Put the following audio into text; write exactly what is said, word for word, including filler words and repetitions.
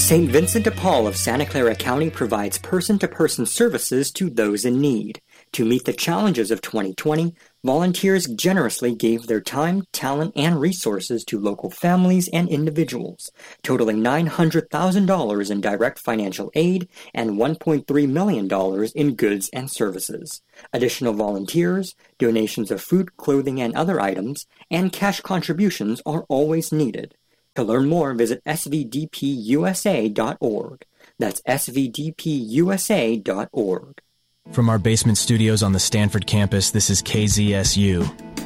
Saint Vincent de Paul of Santa Clara County provides person-to-person services to those in need. To meet the challenges of twenty twenty, volunteers generously gave their time, talent, and resources to local families and individuals, totaling nine hundred thousand dollars in direct financial aid and one point three million dollars in goods and services. Additional volunteers, donations of food, clothing, and other items, and cash contributions are always needed. To learn more, visit S V D P U S A dot org. That's S V D P U S A dot org. From our basement studios on the Stanford campus, this is K Z S U.